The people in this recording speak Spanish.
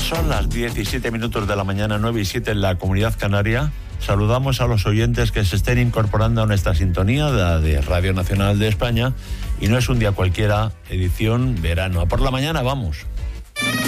Son las 17 minutos de la mañana, 9 y 7 en la Comunidad Canaria. Saludamos a los oyentes que se estén incorporando a nuestra sintonía de Radio Nacional de España. Y no es un día cualquiera, edición verano. A por la mañana vamos.